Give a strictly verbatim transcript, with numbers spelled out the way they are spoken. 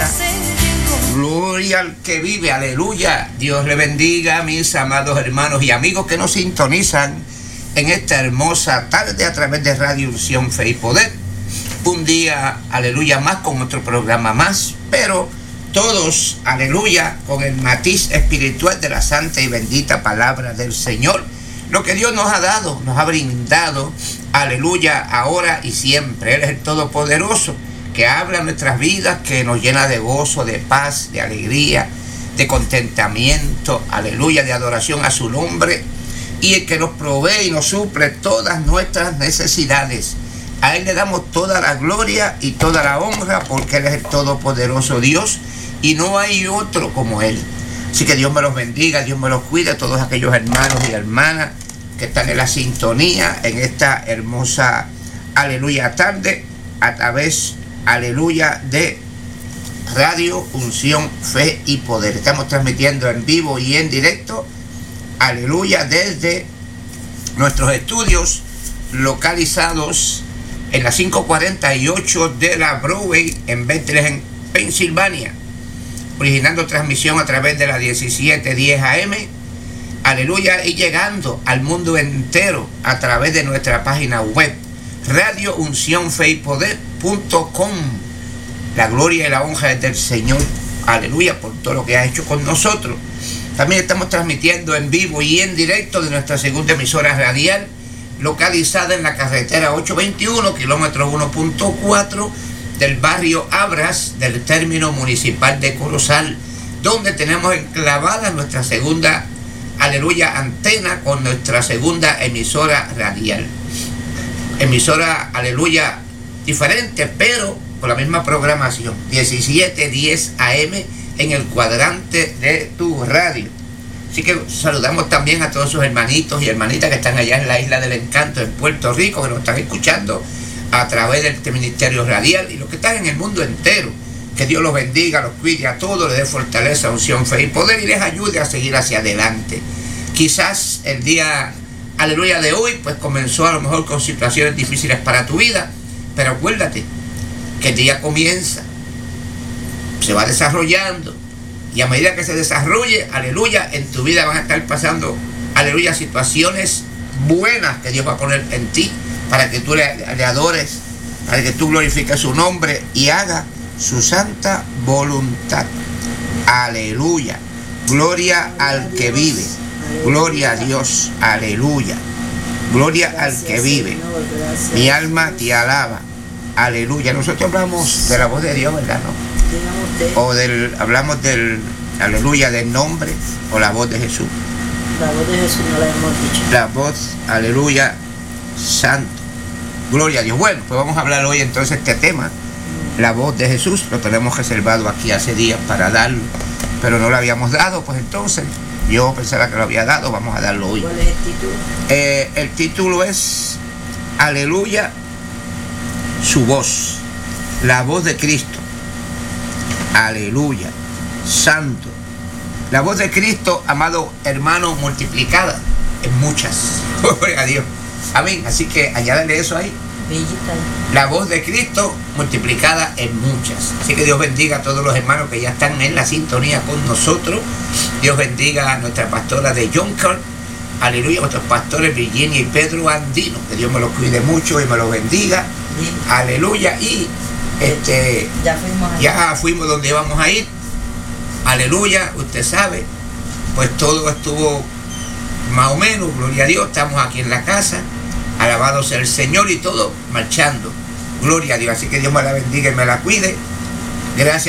aleluya. Gloria al que vive, aleluya. Dios le bendiga a mis amados hermanos y amigos que nos sintonizan en esta hermosa tarde a través de Radio Unción, Fe y Poder. Un día, aleluya, más con otro programa más, pero todos, aleluya, con el matiz espiritual de la santa y bendita palabra del Señor. Lo que Dios nos ha dado, nos ha brindado, aleluya, ahora y siempre. Él es el Todopoderoso, que habla en nuestras vidas, que nos llena de gozo, de paz, de alegría, de contentamiento, aleluya, de adoración a su nombre, y el que nos provee y nos suple todas nuestras necesidades. A Él le damos toda la gloria y toda la honra, porque Él es el Todopoderoso Dios, y no hay otro como Él. Así que Dios me los bendiga, Dios me los cuide, todos aquellos hermanos y hermanas que están en la sintonía en esta hermosa, aleluya, tarde, a través, aleluya, de Radio Unción, Fe y Poder. Estamos transmitiendo en vivo y en directo, aleluya, desde nuestros estudios localizados en la quinientos cuarenta y ocho de la Broadway en Bethlehem, Pensilvania, originando transmisión a través de la diecisiete diez A M, aleluya, y llegando al mundo entero a través de nuestra página web, Radio Unción Fe y Poder punto com. La gloria y la honra es del Señor, aleluya, por todo lo que ha hecho con nosotros. También estamos transmitiendo en vivo y en directo de nuestra segunda emisora radial, localizada en la carretera ochocientos veintiuno, kilómetro uno punto cuatro del barrio Abras del término municipal de Corozal, donde tenemos enclavada nuestra segunda, aleluya, antena con nuestra segunda emisora radial. Emisora, aleluya, diferente, pero con la misma programación, diecisiete diez A M en el cuadrante de tu radio. Así que saludamos también a todos sus hermanitos y hermanitas que están allá en la Isla del Encanto, en Puerto Rico, que nos están escuchando a través de este ministerio radial, y los que están en el mundo entero. Que Dios los bendiga, los cuide a todos, les dé fortaleza, unción, fe y poder, y les ayude a seguir hacia adelante. Quizás el día, aleluya, de hoy, pues comenzó a lo mejor con situaciones difíciles para tu vida, pero acuérdate que el día comienza, se va desarrollando, y a medida que se desarrolle, aleluya, en tu vida van a estar pasando, aleluya, situaciones buenas que Dios va a poner en ti, para que tú le, le adores, para que tú glorifiques su nombre y haga su santa voluntad. Aleluya. Gloria al que vive. Gloria a Dios. Aleluya. Gloria al que vive. Mi alma te alaba. Aleluya. Nosotros hablamos de la voz de Dios, ¿verdad? ¿No? O del, hablamos del, aleluya, del nombre o la voz de Jesús. La voz de Jesús no la hemos dicho. La voz, aleluya, santo. Gloria a Dios. Bueno, pues vamos a hablar hoy entonces este tema, la voz de Jesús. Lo tenemos reservado aquí hace días para darlo, pero no lo habíamos dado, pues entonces yo pensaba que lo había dado, vamos a darlo hoy. ¿Cuál es el título? Eh, el título es, aleluya, su voz, la voz de Cristo. Aleluya, santo. La voz de Cristo, amado hermano, multiplicada en muchas. Gloria a Dios. Amén. Así que añádale eso ahí. La voz de Cristo multiplicada en muchas. Así que Dios bendiga a todos los hermanos que ya están en la sintonía con nosotros. Dios bendiga a nuestra pastora de Junker. Aleluya. A nuestros pastores Virginia y Pedro Andino. Que Dios me los cuide mucho y me los bendiga. Bien. Aleluya. Y este ya fuimos ahí. Ya fuimos donde íbamos a ir. Aleluya. Usted sabe, pues todo estuvo más o menos, gloria a Dios. Estamos aquí en la casa, alabado sea el Señor, y todo marchando, gloria a Dios. Así que Dios me la bendiga y me la cuide. Gracias.